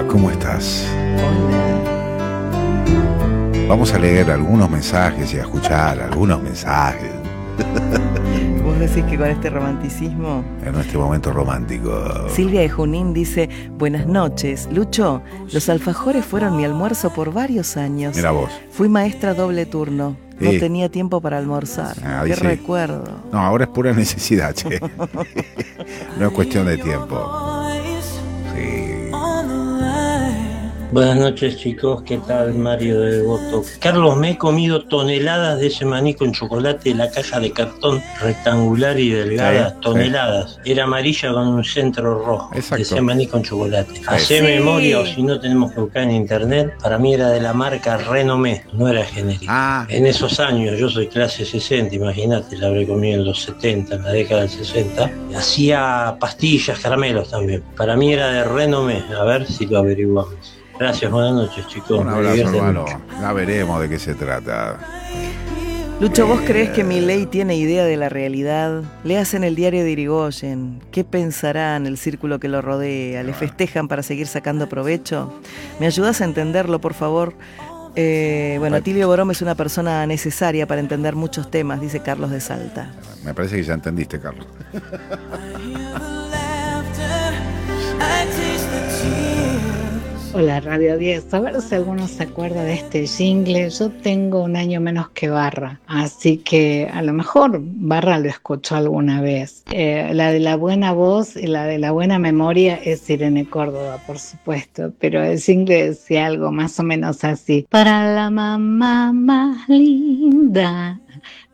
¿cómo estás? Hola. Vamos a leer algunos mensajes y a escuchar algunos mensajes ¿Vos decís que con este romanticismo? en este momento romántico. Silvia de Junín dice: buenas noches, Lucho, los alfajores fueron mi almuerzo por varios años. Mira vos. Fui maestra doble turno, no Sí. tenía tiempo para almorzar. Ahí Qué sí. recuerdo. No, ahora es pura necesidad, che. No es cuestión de tiempo. Sí. Buenas noches, chicos, ¿qué tal? Mario de Devoto. Carlos, me he comido toneladas de ese maní con chocolate de la caja de cartón rectangular y delgada, Sí, toneladas. Era amarilla con un centro rojo. Exacto. Decía maní con chocolate. Hacé Sí. memoria, o si no tenemos que buscar en internet. Para mí era de la marca Renomé, no era genérica. Ah, En esos años, yo soy clase 60, imagínate, la habré comido en los 70, en la década del 60. Hacía pastillas, caramelos también. Para mí era de Renomé, a ver si lo averiguamos. Gracias, buenas noches, chicos. un Me abrazo, divierten hermano. mucho. Ya veremos de qué se trata. Lucho, ¿vos creés que Milei tiene idea de la realidad? Le hacen el diario de Irigoyen. ¿Qué pensarán el círculo que lo rodea? ¿Le festejan para seguir sacando provecho? ¿Me ayudás a entenderlo, por favor? Bueno, Tilio Borom es una persona necesaria para entender muchos temas, dice Carlos de Salta. Me parece que ya entendiste, Carlos. Hola Radio 10, a ver si alguno se acuerda de este jingle. Yo tengo un año menos que Barra, así que a lo mejor Barra lo escuchó alguna vez. La de la buena voz y la de la buena memoria es Irene Córdoba, por supuesto, pero el jingle decía algo más o menos así: para la mamá más linda,